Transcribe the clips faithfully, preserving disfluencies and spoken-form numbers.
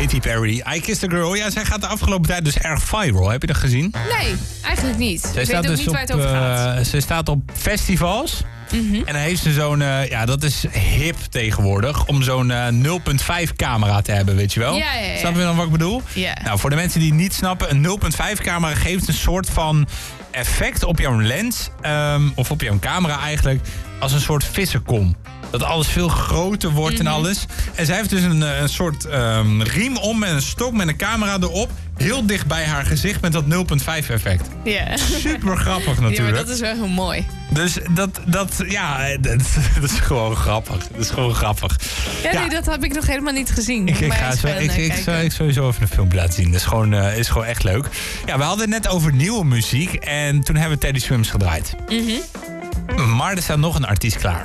Katy Perry, I Kissed a Girl. Ja, zij gaat de afgelopen tijd dus erg viral. Heb je dat gezien? Nee, eigenlijk niet. Zij Ik weet staat ook dus niet op, waar het over gaat. Uh, ze staat op festivals. Mm-hmm. En dan heeft ze zo'n, uh, ja, dat is hip tegenwoordig, om zo'n uh, nul komma vijf camera te hebben, weet je wel? Ja, ja, ja. Snap je dan wat ik bedoel? Ja. Nou, voor de mensen die het niet snappen, een nul komma vijf camera geeft een soort van effect op jouw lens, um, of op jouw camera eigenlijk, als een soort vissenkom. Dat alles veel groter wordt mm-hmm. en alles. En zij heeft dus een, een soort um, riem om met een stok met een camera erop. Heel dicht bij haar gezicht met dat nul komma vijf effect. Ja. Super grappig natuurlijk. Ja, maar dat is wel heel mooi. Dus dat, dat ja, dat, dat is gewoon grappig. Dat is gewoon grappig. Ja, ja. nee, dat heb ik nog helemaal niet gezien. Ik, ik ga zo, ik, ik, ik, ik sowieso even een filmpje laten zien. Dat is gewoon, uh, is gewoon echt leuk. Ja, we hadden het net over nieuwe muziek. En toen hebben we Teddy Swims gedraaid. Mm-hmm. Maar er staat nog een artiest klaar.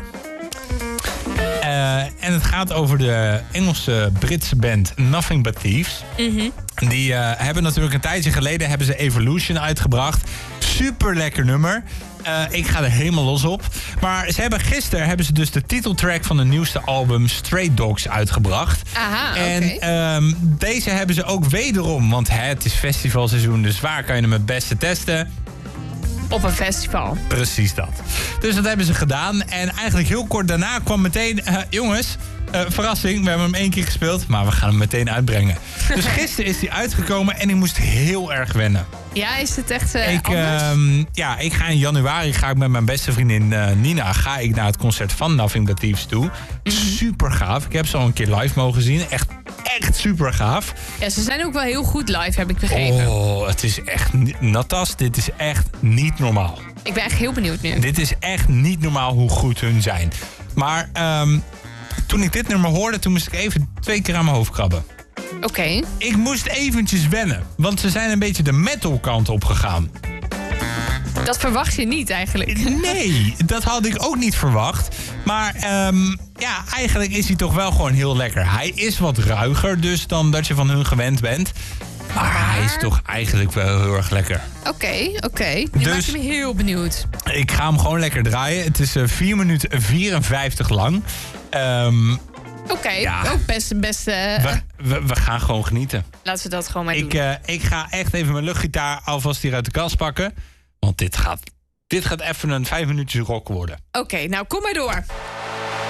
Uh, en het gaat over de Engelse Britse band Nothing But Thieves. Mm-hmm. Die uh, hebben natuurlijk een tijdje geleden hebben ze Evolution uitgebracht. Super lekker nummer. Uh, ik ga er helemaal los op. Maar ze hebben gisteren hebben ze dus de titeltrack van de nieuwste album Stray Dogs uitgebracht. Aha, en okay. um, deze hebben ze ook wederom. Want hè, het is festivalseizoen, dus waar kan je hem het beste testen? Op een festival. Precies dat. Dus dat hebben ze gedaan. En eigenlijk heel kort daarna kwam meteen... Uh, jongens, uh, verrassing, we hebben hem één keer gespeeld... maar we gaan hem meteen uitbrengen. Dus gisteren is hij uitgekomen en ik moest heel erg wennen. Ja, is het echt uh, ik, anders? Uh, ja, ik ga in januari ga ik met mijn beste vriendin uh, Nina... ga ik naar het concert van Nothing But Thieves toe. Mm-hmm. Super gaaf. Ik heb ze al een keer live mogen zien. Echt, echt super gaaf. Ja, ze zijn ook wel heel goed live, heb ik begrepen. Oh, het is echt... Natas, dit is echt niet normaal. Ik ben echt heel benieuwd nu. Dit is echt niet normaal hoe goed hun zijn. Maar um, toen ik dit nummer hoorde, toen moest ik even twee keer aan mijn hoofd krabben. Oké. Okay. Ik moest eventjes wennen, want ze zijn een beetje de metal kant op gegaan. Dat verwacht je niet eigenlijk. Nee, dat had ik ook niet verwacht. Maar um, ja, eigenlijk is hij toch wel gewoon heel lekker. Hij is wat ruiger dus dan dat je van hun gewend bent. Maar, maar hij is toch eigenlijk wel heel erg lekker. Oké, okay, oké. Okay. Je dus, maakt me heel benieuwd. Ik ga hem gewoon lekker draaien. Het is uh, vier minuten vierenvijftig lang. Um, Oké, okay, ja. ook best... best uh, we, we, we gaan gewoon genieten. Laten we dat gewoon maar ik, doen. Uh, ik ga echt even mijn luchtgitaar alvast hier uit de kast pakken. Want dit gaat, dit gaat even een vijf minuutjes rock worden. Oké, okay, nou kom maar door.